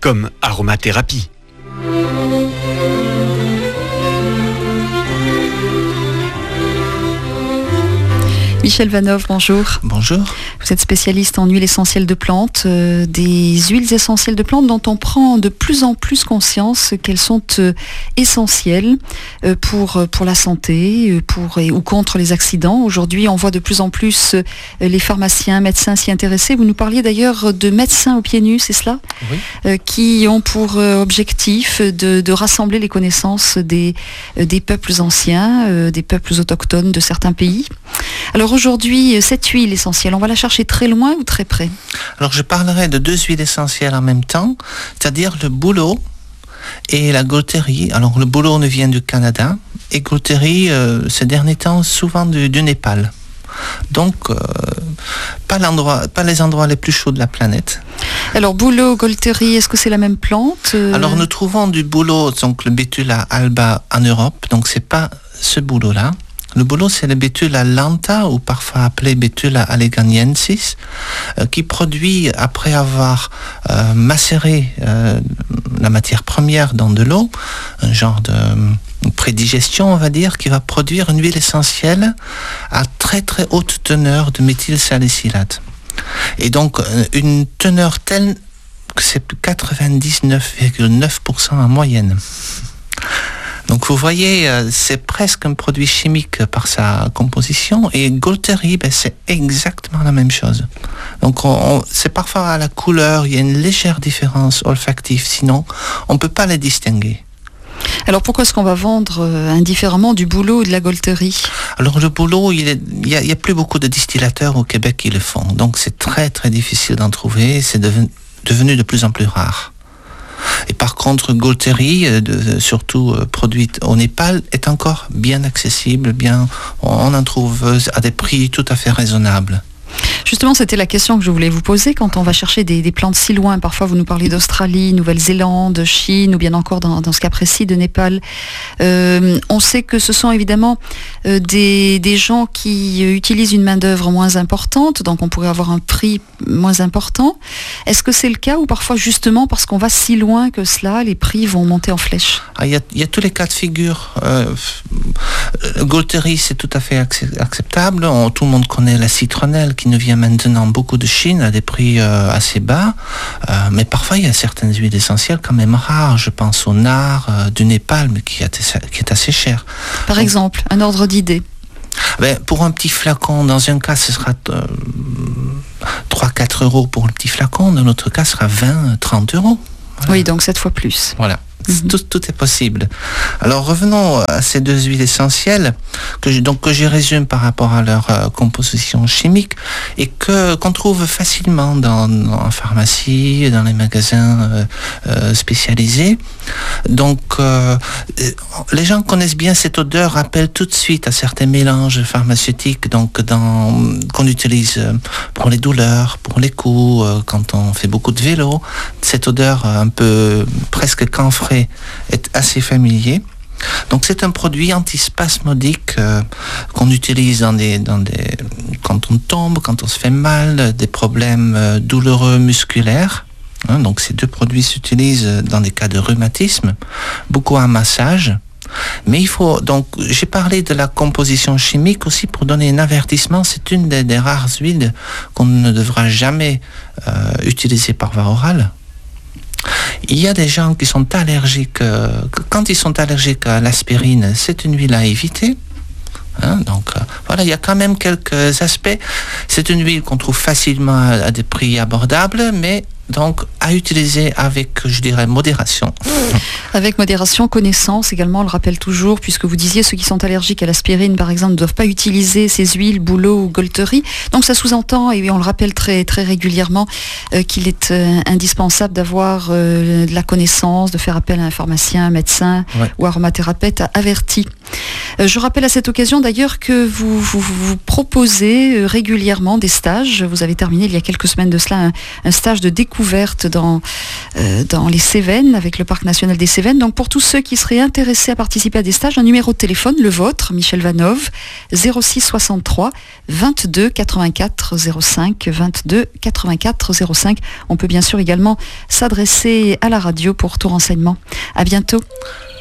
comme aromathérapie. Michel Vanov, bonjour. Bonjour. Vous êtes spécialiste en huiles essentielles de plantes, des huiles essentielles de plantes dont on prend de plus en plus conscience qu'elles sont essentielles pour la santé ou contre les accidents. Aujourd'hui, on voit de plus en plus les pharmaciens, médecins s'y intéresser. Vous nous parliez d'ailleurs de médecins aux pieds nus, c'est cela ? Oui. Qui ont pour objectif de rassembler les connaissances des peuples anciens, des peuples autochtones de certains pays. Alors aujourd'hui, cette huile essentielle, on va la chercher très loin ou très près ? Alors je parlerai de deux huiles essentielles en même temps, c'est-à-dire le bouleau et la Golterie. Alors le bouleau nous vient du Canada et Golterie, ces derniers temps, souvent du Népal. Donc, pas les endroits les plus chauds de la planète. Alors, bouleau, Golterie, est-ce que c'est la même plante ? Alors, nous trouvons du bouleau, donc le Betula alba en Europe, donc c'est pas ce bouleau-là. Le bouleau, c'est le Betula lenta, ou parfois appelé Betula alleganiensis, qui produit, après avoir macéré la matière première dans de l'eau, un genre de prédigestion, on va dire, qui va produire une huile essentielle à très très haute teneur de méthylsalicylate. Et donc, une teneur telle que c'est 99,9% en moyenne. Donc vous voyez, c'est presque un produit chimique par sa composition, et Golterie, c'est exactement la même chose. Donc c'est parfois à la couleur, il y a une légère différence olfactive, sinon on ne peut pas les distinguer. Alors pourquoi est-ce qu'on va vendre indifféremment du bouleau ou de la Golterie ? Alors le bouleau, il y a plus beaucoup de distillateurs au Québec qui le font, donc c'est très très difficile d'en trouver, c'est devenu de plus en plus rare. Et par contre, Golterie, surtout produite au Népal, est encore bien accessible, on en trouve à des prix tout à fait raisonnables. Justement, c'était la question que je voulais vous poser quand on va chercher des plantes si loin. Parfois, vous nous parlez d'Australie, Nouvelle-Zélande, Chine, ou bien encore dans ce cas précis de Népal. On sait que ce sont évidemment des gens qui utilisent une main-d'œuvre moins importante, donc on pourrait avoir un prix moins important. Est-ce que c'est le cas, ou parfois justement parce qu'on va si loin que cela, les prix vont monter en flèche ? Il y a tous les cas de figure. Golterie, c'est tout à fait acceptable. Tout le monde connaît la citronnelle qui nous vient maintenant beaucoup de Chine à des prix assez bas, mais parfois il y a certaines huiles essentielles quand même rares. Je pense au nard du Népal, mais qui est assez cher. Par exemple, un ordre d'idée. Pour un petit flacon, dans un cas ce sera 3-4 euros pour le petit flacon, dans l'autre cas ce sera 20-30 euros. Voilà. Oui, donc 7 fois plus. Voilà. Tout est possible. Alors revenons à ces deux huiles essentielles que je résume par rapport à leur composition chimique et qu'on trouve facilement en pharmacie, dans les magasins spécialisés. Donc les gens connaissent bien cette odeur, rappelle tout de suite à certains mélanges pharmaceutiques qu'on utilise pour les douleurs, pour les coups, quand on fait beaucoup de vélo. Cette odeur un peu presque camphrée est assez familier. Donc c'est un produit antispasmodique qu'on utilise quand on tombe, quand on se fait mal, des problèmes douloureux musculaires. Donc ces deux produits s'utilisent dans des cas de rhumatisme, beaucoup en massage. Mais j'ai parlé de la composition chimique aussi pour donner un avertissement. C'est une des rares huiles qu'on ne devra jamais utiliser par voie orale. Il y a des gens qui sont allergiques, quand ils sont allergiques à l'aspirine, c'est une huile à éviter. Il y a quand même quelques aspects. C'est une huile qu'on trouve facilement à des prix abordables, mais donc à utiliser avec, je dirais, modération. Avec modération, connaissance également, on le rappelle toujours, puisque vous disiez ceux qui sont allergiques à l'aspirine, par exemple, ne doivent pas utiliser ces huiles, bouleau ou Golterie. Donc ça sous-entend, et on le rappelle très, très régulièrement, qu'il est indispensable d'avoir de la connaissance, de faire appel à un pharmacien, un médecin ou aromathérapeute averti. Je rappelle à cette occasion d'ailleurs que vous proposez régulièrement des stages. Vous avez terminé il y a quelques semaines de cela un stage de découverte découverte dans les Cévennes, avec le Parc national des Cévennes. Donc pour tous ceux qui seraient intéressés à participer à des stages, un numéro de téléphone, le vôtre, Michel Vanove, 06 63 22 84 05, 22 84 05. On peut bien sûr également s'adresser à la radio pour tout renseignement. À bientôt.